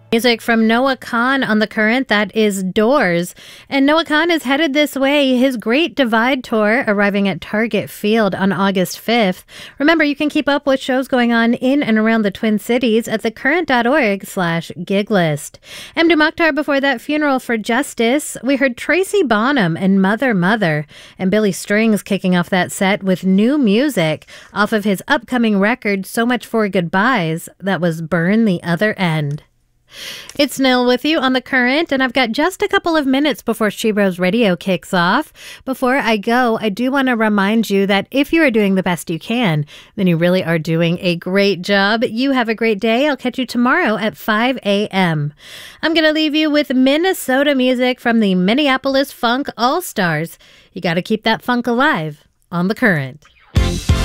Music from Noah Kahan on The Current, that is Doors. And Noah Kahan is headed this way, his Great Divide Tour arriving at Target Field on August 5th. Remember, you can keep up with shows going on in and around the Twin Cities at thecurrent.org/giglist. Mdou Moctar before that, Funeral for Justice. We heard Tracy Bonham and Mother Mother. And Billy Strings kicking off that set with new music off of his upcoming record, So Much for Goodbyes. That was Burn the Other End. It's Nil with you on The Current, and I've got just a couple of minutes before She Rose Radio kicks off. Before I go, I do want to remind you that if you are doing the best you can, then you really are doing a great job. You have a great day. I'll catch you tomorrow at 5 a.m. I'm going to leave you with Minnesota music from the Minneapolis Funk All-Stars. You got to keep that funk alive on The Current.